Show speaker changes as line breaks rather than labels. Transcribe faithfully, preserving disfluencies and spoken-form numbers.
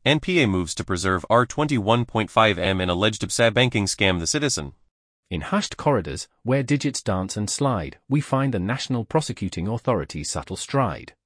N P A moves to preserve R twenty-one point five M in alleged P S A banking scam The Citizen.
In hushed corridors, where digits dance and slide, we find the National Prosecuting Authority's subtle stride.